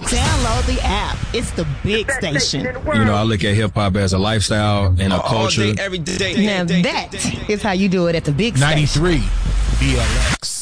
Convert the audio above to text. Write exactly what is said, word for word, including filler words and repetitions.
Download the app. It's the big station. You know, I look at hip-hop as a lifestyle and a culture. All day, every day. Now that is how you do it at the big station. ninety-three B L X.